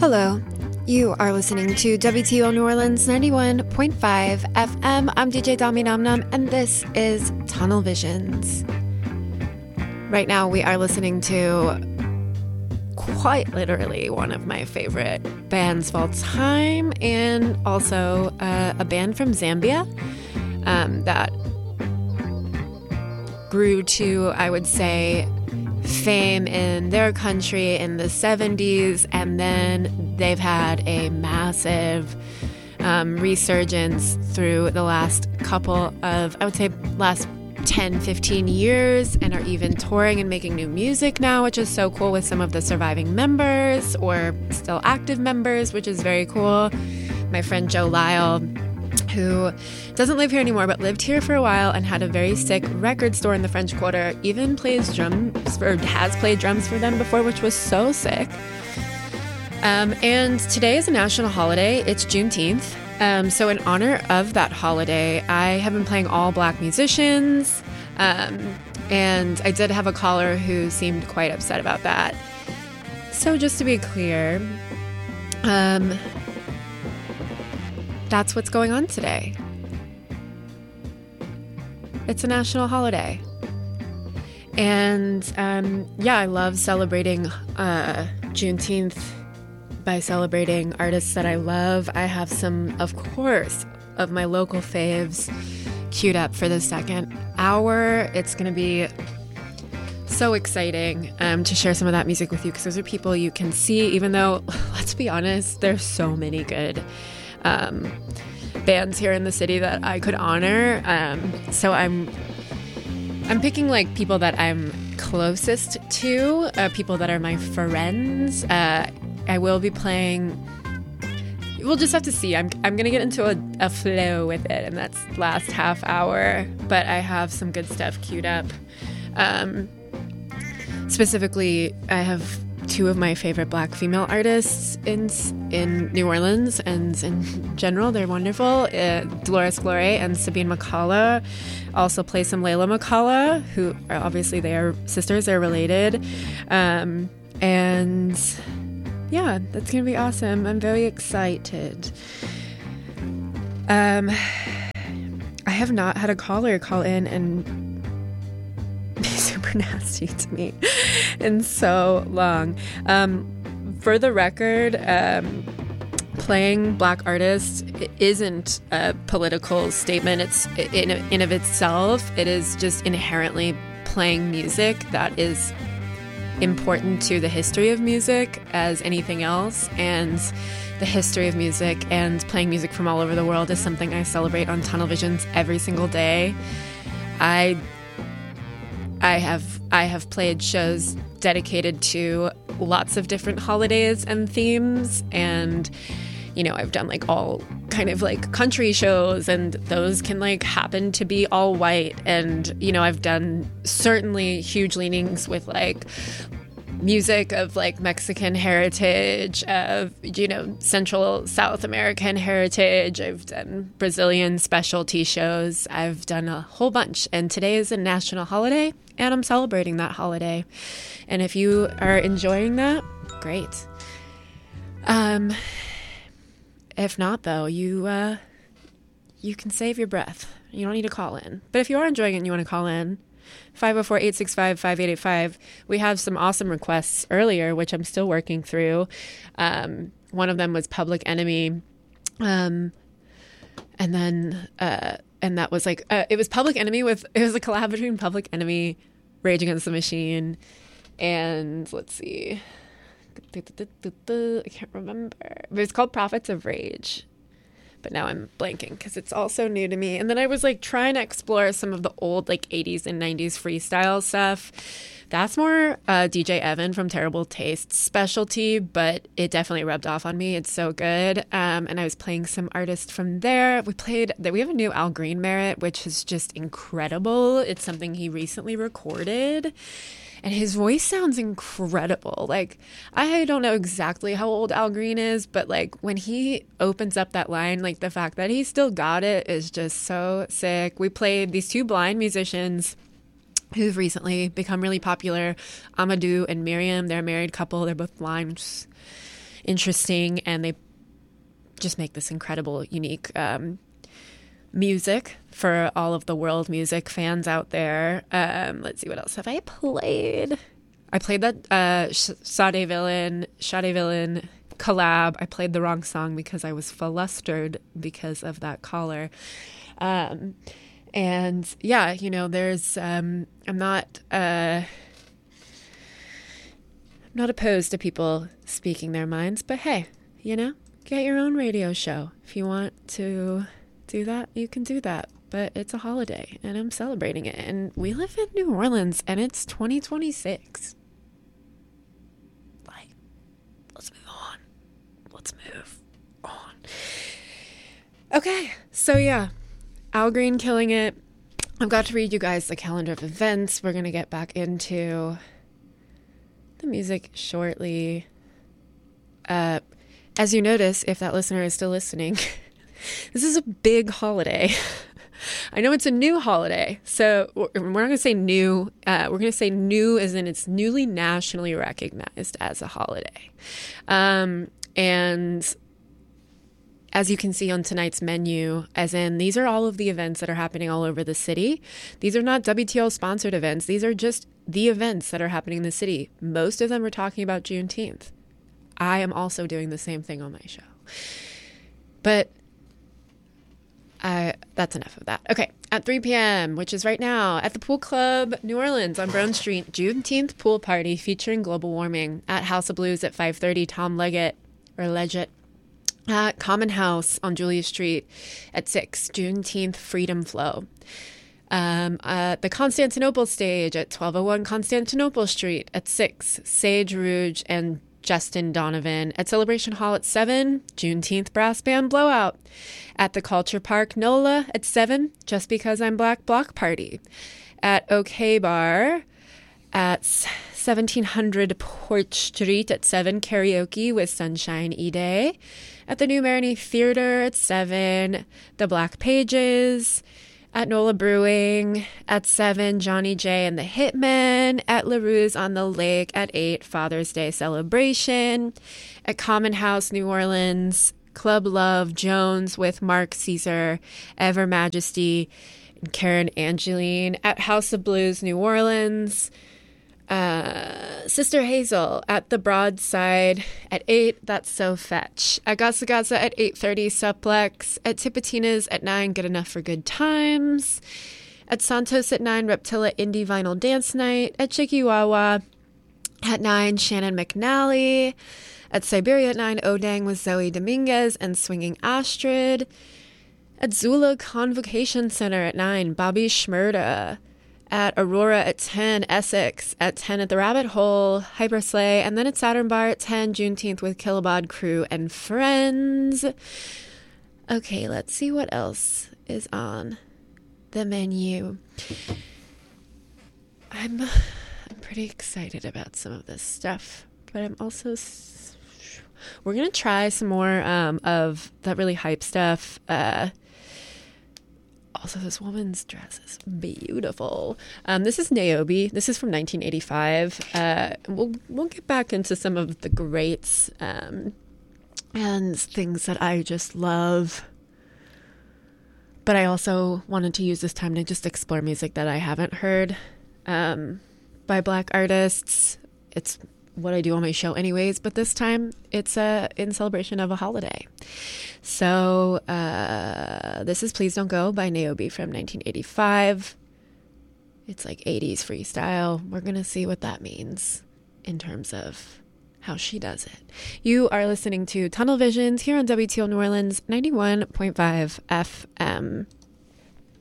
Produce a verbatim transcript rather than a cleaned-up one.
Hello. You are listening to W T O New Orleans ninety-one point five F M. I'm D J Dami Nam Nam, and this is Tunnel Visions. Right now, we are listening to quite literally one of my favorite bands of all time, and also uh, a band from Zambia um, that grew to, I would say, fame in their country in the seventies, and then they've had a massive um, resurgence through the last couple of, I would say, last ten, fifteen years, and are even touring and making new music now, which is so cool, with some of the surviving members or still active members, which is very cool. My friend Joe Lyle, who doesn't live here anymore, but lived here for a while and had a very sick record store in the French Quarter, even plays drums, or has played drums for them before, which was so sick. Um, and today is a national holiday. It's Juneteenth. Um, so in honor of that holiday, I have been playing all Black musicians. Um, and I did have a caller who seemed quite upset about that. So just to be clear, um... that's what's going on today. It's a national holiday. And um, yeah, I love celebrating uh, Juneteenth by celebrating artists that I love. I have some, of course, of my local faves queued up for the second hour. It's going to be so exciting um, to share some of that music with you, because those are people you can see, even though, let's be honest, there's so many good Um, bands here in the city that I could honor. Um, so I'm I'm picking like people that I'm closest to, uh, people that are my friends. Uh, I will be playing. We'll just have to see. I'm I'm gonna get into a, a flow with it, and that's last half hour. But I have some good stuff queued up. Um, specifically, I have two of my favorite Black female artists in in New Orleans and in general. They're wonderful. Uh, Dolores Glore and Sabine McCullough. Also play some Layla McCullough, who are obviously, they are sisters. They're related. Um, and yeah, that's going to be awesome. I'm very excited. Um, I have not had a caller call in and be super nasty to me in so long. Um, for the record, um, playing Black artists isn't a political statement. It's in in of itself. It is just inherently playing music that is important to the history of music as anything else, and the history of music and playing music from all over the world is something I celebrate on Tunnel Visions every single day. I I have I have played shows dedicated to lots of different holidays and themes, and you know, I've done like all kind of like country shows, and those can like happen to be all white, and you know, I've done certainly huge leanings with like music of like Mexican heritage, of, you know, Central South American heritage. I've done Brazilian specialty shows. I've done a whole bunch, and today is a national holiday, and I'm celebrating that holiday. And if you are enjoying that, great. Um, if not, though, you uh, you can save your breath. You don't need to call in. But if you are enjoying it and you want to call in, five oh four, eight six five, five eight eight five. We have some awesome requests earlier, which I'm still working through. Um, one of them was Public Enemy. Um, and then, uh, and that was like, uh, it was Public Enemy with, it was a collab between Public Enemy, Rage Against the Machine, and let's see. I can't remember. But it's called Prophets of Rage. But now I'm blanking because it's all so new to me. And then I was like trying to explore some of the old like eighties and nineties freestyle stuff. That's more uh, D J Evan from Terrible Taste specialty, but it definitely rubbed off on me. It's so good. Um, and I was playing some artists from there. We played, we have a new Al Green Merit, which is just incredible. It's something he recently recorded. And his voice sounds incredible. Like, I don't know exactly how old Al Green is, but like when he opens up that line, like the fact that he still got it is just so sick. We played these two blind musicians who've recently become really popular, Amadou and Miriam. They're a married couple. They're both blind, which is interesting, and they just make this incredible, unique um, music for all of the world music fans out there. Um, let's see, what else have I played? I played that uh, Sade Villain, Sade Villain collab. I played the wrong song because I was flustered because of that caller. Um, and yeah, you know, there's, um, I'm not, uh, I'm not opposed to people speaking their minds, but hey, you know, get your own radio show. If you want to do that, you can do that. But it's a holiday and I'm celebrating it. And we live in New Orleans and it's twenty twenty-six. Like, let's move on. Let's move on. Okay, so yeah, Al Green killing it. I've got to read you guys the calendar of events. We're going to get back into the music shortly. Uh, as you notice, if that listener is still listening, this is a big holiday. I know it's a new holiday, so we're not going to say new. Uh, we're going to say new as in it's newly nationally recognized as a holiday. Um, and as you can see on tonight's menu, as in these are all of the events that are happening all over the city. These are not W T L-sponsored events. These are just the events that are happening in the city. Most of them are talking about Juneteenth. I am also doing the same thing on my show. But I, that's enough of that. Okay, at three p.m., which is right now, at the Pool Club New Orleans on Brown Street, Juneteenth pool party featuring global warming. At House of Blues at five thirty, Tom Leggett, or Leggett. At Common House on Julia Street at six, Juneteenth Freedom Flow. Um, at the Constantinople stage at twelve oh one Constantinople Street at six, Sage Rouge and Justin Donovan. At Celebration Hall at seven, Juneteenth Brass Band Blowout. At the Culture Park NOLA at seven, Just Because I'm Black Block Party. At OK Bar at seventeen hundred Port Street at seven, Karaoke with Sunshine E-Day. At the New Maroney Theater at seven, The Black Pages. At NOLA Brewing at seven, Johnny J and the Hitmen. At LaRue's on the Lake at eight, Father's Day Celebration. At Common House New Orleans, Club Love Jones with Mark Caesar, Ever Majesty, and Karen Angeline. At House of Blues New Orleans, uh, Sister Hazel at the Broadside at eight, That's So Fetch. At Gaza Gaza at eight thirty, Suplex. At Tipitina's at nine, Good Enough for Good Times. At Santos at nine, Reptilla Indie Vinyl Dance Night. At Chikiwawa at nine, Shannon McNally. At Siberia at nine, Odang with Zoe Dominguez and Swinging Astrid. At Zula Convocation Center at nine, Bobby Shmurda. At Aurora at ten, Essex. At ten at the Rabbit Hole, Hyperslay. And then at Saturn Bar at ten, Juneteenth with Killabod Crew and Friends. Okay, let's see what else is on the menu. I'm, I'm pretty excited about some of this stuff, but I'm also... S- we're going to try some more um, of that really hype stuff. Uh Also, this woman's dress is beautiful. Um, this is Niobe. This is from nineteen eighty-five. Uh, we'll we'll get back into some of the greats um, and things that I just love. But I also wanted to use this time to just explore music that I haven't heard um, by Black artists. It's what I do on my show anyways, but this time it's uh, in celebration of a holiday. So uh, this is Please Don't Go by Niobe from nineteen eighty-five. It's like eighties freestyle. We're going to see what that means in terms of how she does it. You are listening to Tunnel Visions here on W T O New Orleans ninety-one point five F M.